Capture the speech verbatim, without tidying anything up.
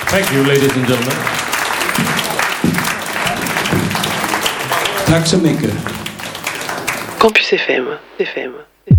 Thank you, ladies and gentlemen. Tack så mycket. Campus F M. F M.